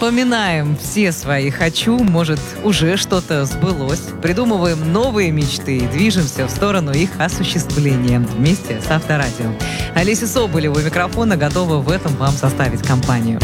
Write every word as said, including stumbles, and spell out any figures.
вспоминаем все свои «хочу», может, уже что-то сбылось. Придумываем новые мечты и движемся в сторону их осуществления вместе с Авторадио. Олеся Соболева у микрофона готова в этом вам составить компанию.